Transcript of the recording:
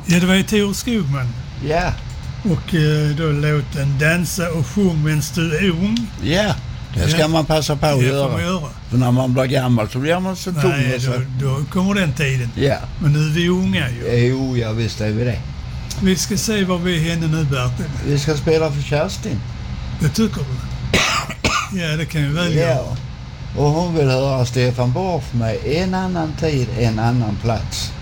Ja, det var ju Tor Skogman. Ja. Och då låten Dansa och sjung medan du är ung. Ja, det ska man passa på att göra. Man göra. För när man blir gammal så blir man så tom. Nej, då kommer den tiden. Ja. Men nu är vi unga ju. Jo, ja visst är vi det. Vi ska se vad vi händer nu, Bertil. Vi ska spela för Kerstin. Det tycker du? Ja, det kan vi väl göra. Ja. Och hon vill höra Stefan Borch med En annan tid, en annan plats.